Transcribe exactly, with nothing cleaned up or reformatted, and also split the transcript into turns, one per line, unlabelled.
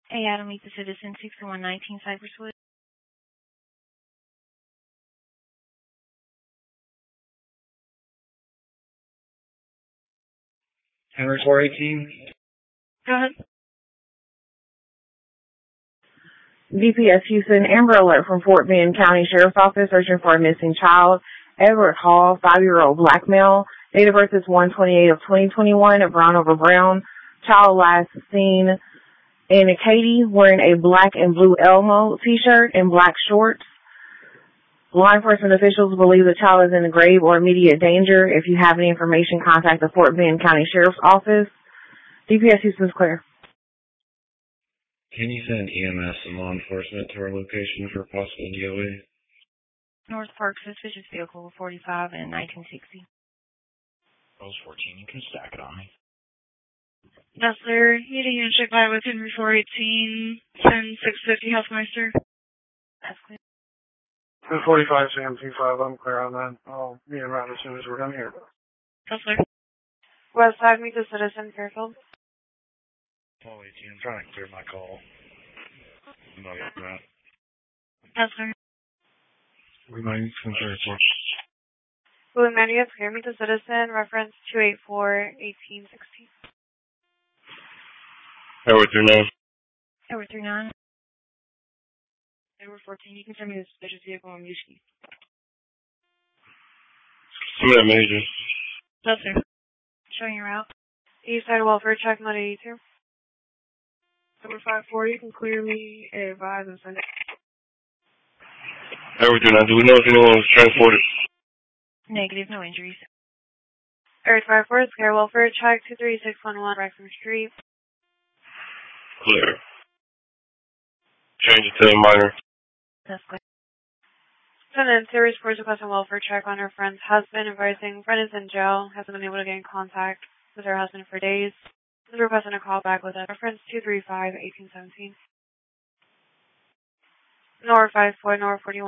Hey, Adam, meet the citizen, six one nineteen Cypresswood.
Henry four eighteen.
Go ahead.
D P S Houston, Amber Alert from Fort Bend County Sheriff's Office searching for a missing child. Edward Hall, five-year-old black male. Date of birth is one twenty-eight of twenty twenty-one at Brown over Brown. Child last seen in Katy wearing a black and blue Elmo t-shirt and black shorts. Law enforcement officials believe the child is in grave or immediate danger. If you have any information, contact the Fort Bend County Sheriff's Office. D P S Houston's clear.
Can you send E M S and law enforcement to our location for possible D O A?
North Park, suspicious vehicle, forty-five and nineteen sixty.
Rose fourteen, you can stack it on me.
Yes, sir. Meeting in Chicago with Henry four eighteen, ten six fifty Housemeister.
That's clear.
two forty-five C M P five, I'm clear on that. I'll be around as soon as we're done here.
Yes, sir.
West side, meet the citizen, Fairfield.
twelve eighteen, I'm trying to clear my call. I'm not getting that.
Yes, sir.
We might need some third report.
Blue Mandia, clear, meet the citizen, reference two eight four, eighteen sixteen.
Edward three nine.
Edward three nine.
Edward fourteen, you can send me the suspicious vehicle on Yuski.
Some of that major.
Yes, sir.
Showing your route.
East side welfare check, one eighty-two.
Number five four, you can clear me a advise and send it.
Edward three nine, do we know if anyone was transported?
Negative, no injuries.
Earth five four, clear welfare check, two three six one one, Wrexham Street.
Clear. Change it to a minor.
That's clear.
Lieutenant, series reports requesting welfare check on her friend's husband, advising friend is in jail, hasn't been able to get in contact with her husband for days. Is requesting a call back with a reference two three five, eighteen seventeen. Nor five four, Nor forty-one.